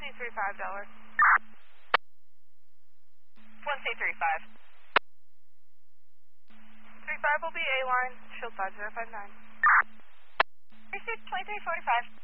$1C35. 1C35. 35 will be A-line, shield 5059. 362345.